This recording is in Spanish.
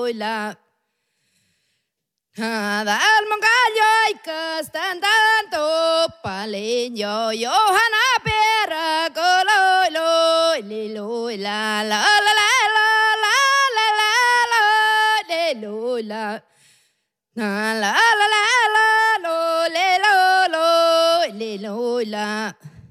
la. Al mongallo y que están tanto paleño yo hana pera colo lo la la la la la la la la lo la la la la la lo le lo la